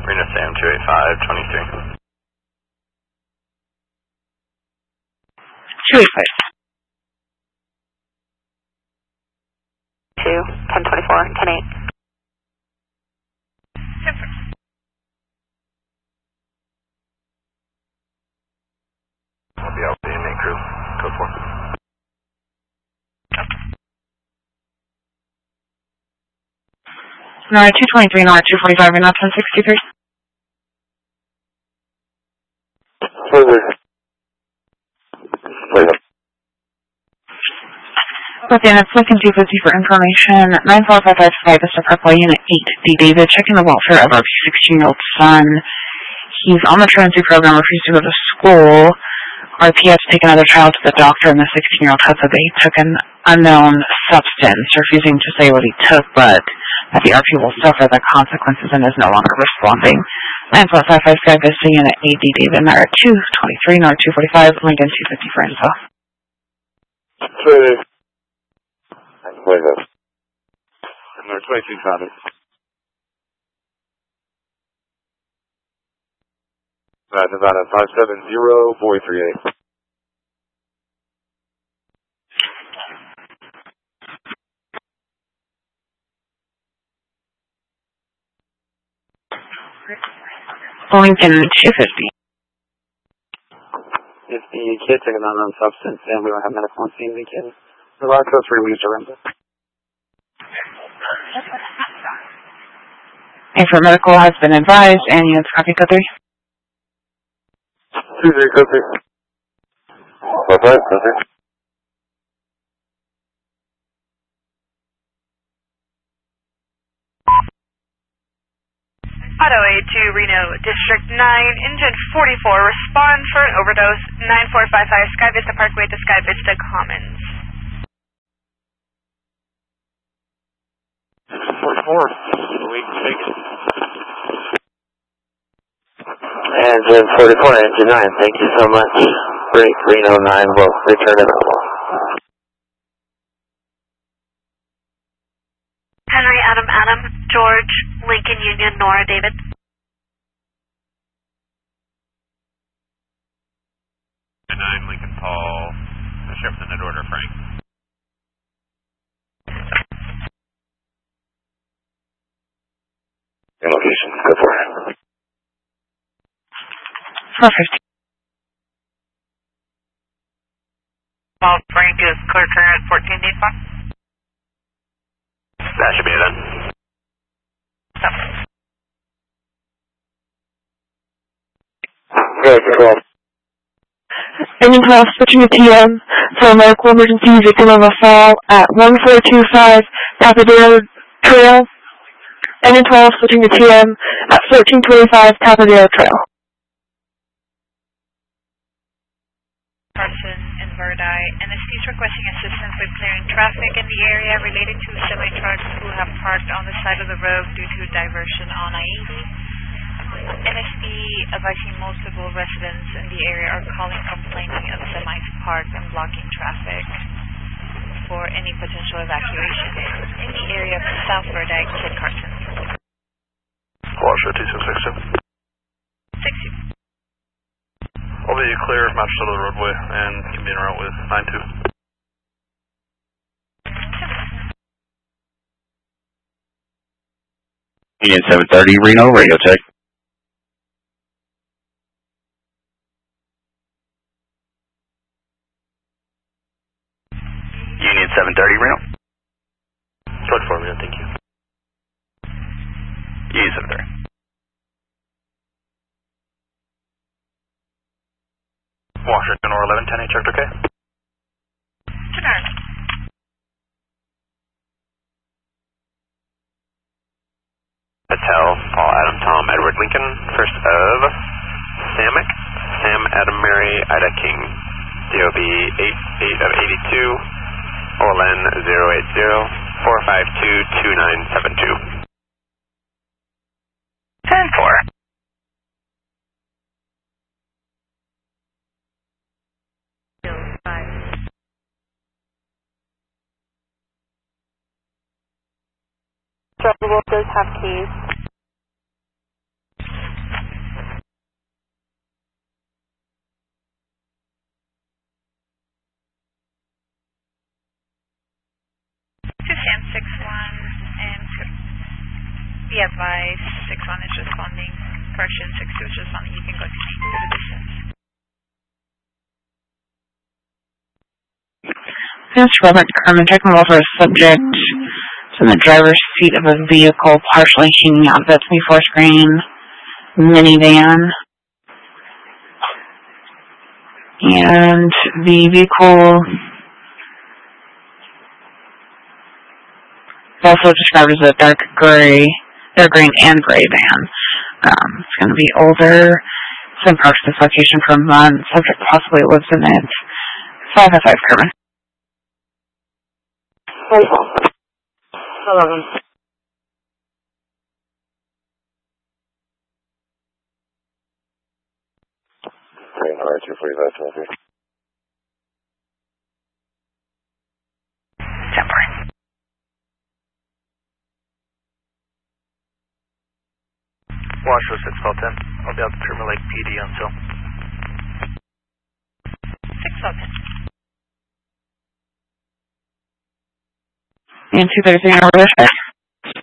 Reno Sam 285, 23. 285. 2, 1024, 108. I'll be out with the inmate crew. Code 4. NORA 223, NORA 245, Reno 1063. Within it's Lincoln 250 for information. 94555 Vista Parkway, Unit 8D. David, checking the welfare of our 16-year-old son. He's on the truancy program, refused to go to school. RPS take another child to the doctor, and the 16-year-old has said that he took an unknown substance, refusing to say what he took, but that the RP will suffer the consequences and is no longer responding. 94555 Sky Vista, Unit 8D. David, NORA 223, NORA 245, Lincoln 250 for info. Number 22 found it. Nevada 570-438. Lincoln 250. If the kid took an unknown substance and we don't have medical on scene, the kid, the law codes released a rental. And for medical has been advised, and units copy code 3. 2-3, code 3. 4-5, code 3. Auto A to Reno District 9, Engine 44, respond for an overdose, 9455 Sky Vista Parkway to Sky Vista Commons. 44, we take it. Engine 44, Engine 9, thank you so much. Break Reno 9 will return to normal. Henry Adam, George, Lincoln Union, Nora David. Nine Lincoln Paul, Sheriff's in order, Frank. Your location, go for it. 450. Frank is clear current 1485. That should be it then. Good, cool. Ending call, switching to TM for a medical emergency, victim of a fall at 1425 Tapadero Trail. Ending call, switching to TM at 1425 Tapadero Trail. Carson and Verdi. NSD is requesting assistance with clearing traffic in the area related to semi-trucks who have parked on the side of the road due to diversion on I-80. NSD advising multiple residents in the area are calling complaining of semis parked and blocking traffic for any potential evacuation in the area of South Verdi, Kid Carson. Washer 2662. 60. I'll be clear, matched out of the roadway, and can be en route with 92. Union 730 Reno, radio check. Union 730 Reno. Short for me, thank you. Union 730. Washington or 1110, checked okay? Turn. Patel, Paul, Adam, Tom, Edward, Lincoln, first of Samick, Sam, Adam, Mary, Ida, King, DOB 88 of 82, OLN 080-452-2972. 10-4. Drivable does have keys. Be advised, 6-1 is responding. Correction, 6-2 is responding. You can go to the distance. This Robert Kerman checking welfare subject is in the driver's seat of a vehicle partially hanging out of the 24 screen minivan. And the vehicle is also described as a dark green and gray van. It's going to be older. It's been parked at this location for months. Subject possibly lives in it. 555 Kerman. Hello. 245. 10-4. Washoe 610. I'll be out to Terminal Lake PD until 6-10. And 233 over there.